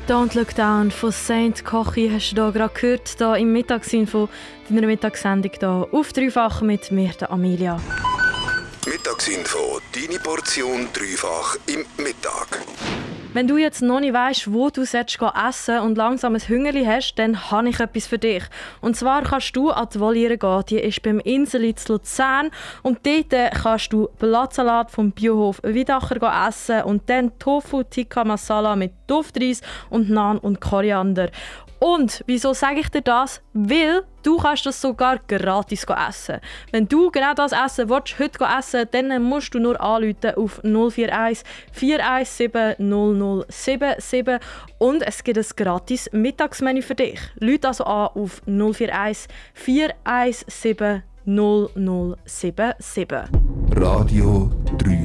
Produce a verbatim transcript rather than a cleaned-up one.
Don't Look Down von Saint Kochi hast du da gerade gehört, da im Mittagssinn von deiner Mittagssendung da auf Dreifach mit mir, der Amelia. Mittagsinfo, deine Portion dreifach im Mittag. Wenn du jetzt noch nicht weißt, wo du essen sollst und langsam ein Hungerli hast, dann habe ich etwas für dich. Und zwar kannst du an die Voliere gehen, die ist beim Inseli zu Luzern. Und dort kannst du Blattsalat vom Biohof Widacher essen und dann Tofu Tikka Masala mit Duftreis und Naan und Koriander. Und wieso sage ich dir das? Weil du kannst das sogar gratis essen. Wenn du genau das essen willst, heute essen, dann musst du nur anrufen auf null vier eins, vier eins sieben, null null sieben sieben und es gibt ein gratis Mittagsmenü für dich. Ruf also an auf null vier eins, vier eins sieben, null null sieben sieben. Radio drei